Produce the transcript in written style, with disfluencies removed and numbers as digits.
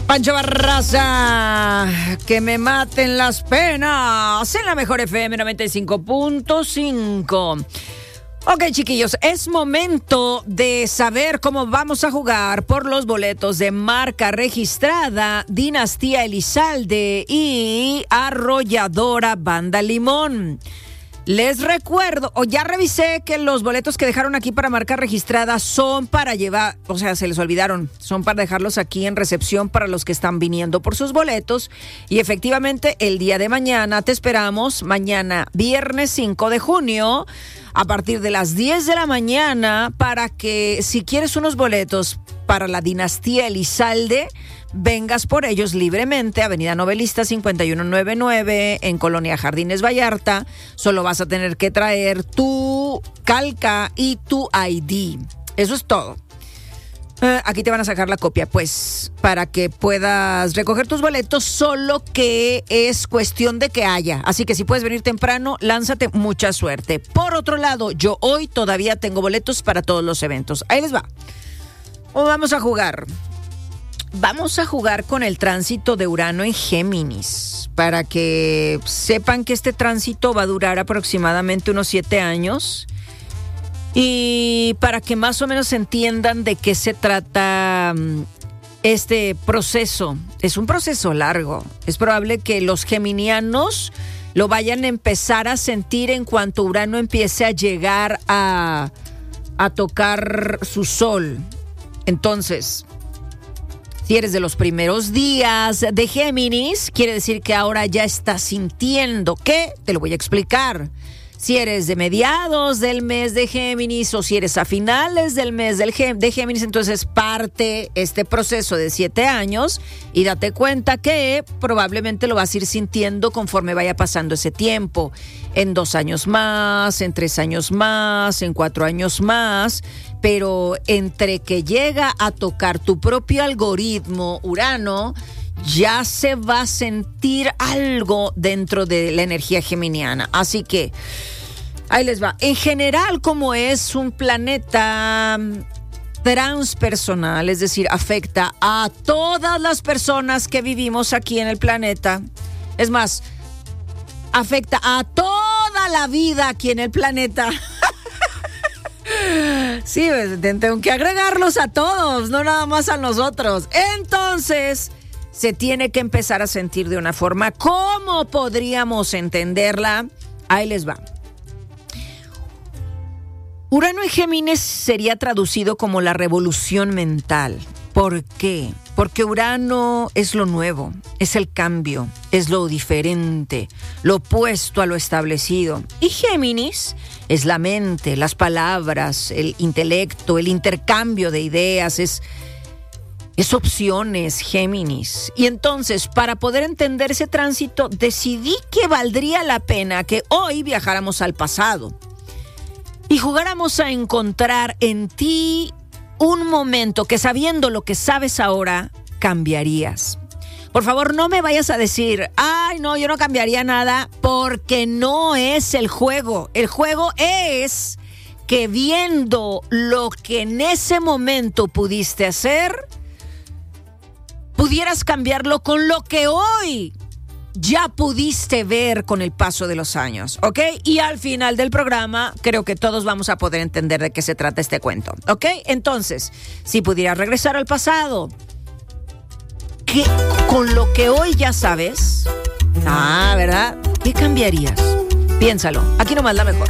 Pancho Barraza, que me maten las penas en la mejor FM 95.5. Ok, chiquillos, es momento de saber cómo vamos a jugar por los boletos de marca registrada Dinastía Elizalde y Arrolladora Banda Limón. Les recuerdo, o ya revisé que los boletos que dejaron aquí para marca registrada son para llevar, o sea, se les olvidaron, son para dejarlos aquí en recepción para los que están viniendo por sus boletos. Y efectivamente, el día de mañana te esperamos, mañana viernes 5 de junio, a partir de las 10 de la mañana, para que si quieres unos boletos para la Dinastía Elizalde, vengas por ellos libremente, Avenida Novelista 5199 en Colonia Jardines Vallarta. Solo vas a tener que traer tu calca y tu ID. Eso es todo. Aquí te van a sacar la copia, pues, para que puedas recoger tus boletos, solo que es cuestión de que haya. Así que si puedes venir temprano, lánzate, mucha suerte. Por otro lado, yo hoy todavía tengo boletos para todos los eventos. Ahí les va. Vamos a jugar. Vamos a jugar con el tránsito de Urano en Géminis, para que sepan que este tránsito va a durar aproximadamente unos 7 años y para que más o menos entiendan de qué se trata este proceso. Es un proceso largo. Es probable que los geminianos lo vayan a empezar a sentir en cuanto Urano empiece a llegar a tocar su sol. Entonces, si eres de los primeros días de Géminis, quiere decir que ahora ya estás sintiendo que, te lo voy a explicar. Si eres de mediados del mes de Géminis o si eres a finales del mes de Géminis, entonces parte este proceso de 7 años y date cuenta que probablemente lo vas a ir sintiendo conforme vaya pasando ese tiempo. En 2 años más, en 3 años más, en 4 años más, pero entre que llega a tocar tu propio algoritmo Urano, ya se va a sentir algo dentro de la energía geminiana. Así que ahí les va. En general, como es un planeta transpersonal, es decir, afecta a todas las personas que vivimos aquí en el planeta. Es más, afecta a toda la vida aquí en el planeta. Sí, tengo que agregarlos a todos, no nada más a nosotros. Entonces, se tiene que empezar a sentir de una forma. ¿Cómo podríamos entenderla? Ahí les va. Urano en Géminis sería traducido como la revolución mental. ¿Por qué? Porque Urano es lo nuevo, es el cambio, es lo diferente, lo opuesto a lo establecido. Y Géminis es la mente, las palabras, el intelecto, el intercambio de ideas, es opciones, Géminis. Y entonces, para poder entender ese tránsito, decidí que valdría la pena que hoy viajáramos al pasado y jugáramos a encontrar en ti un momento que, sabiendo lo que sabes ahora, cambiarías. Por favor, no me vayas a decir, ay, no, yo no cambiaría nada, porque no es el juego. El juego es que viendo lo que en ese momento pudiste hacer, pudieras cambiarlo con lo que hoy ya pudiste ver con el paso de los años, ¿ok? Y al final del programa creo que todos vamos a poder entender de qué se trata este cuento, ¿ok? Entonces, si pudieras regresar al pasado, ¿qué, con lo que hoy ya sabes? ¿Verdad? ¿Qué cambiarías? Piénsalo, aquí nomás la mejor.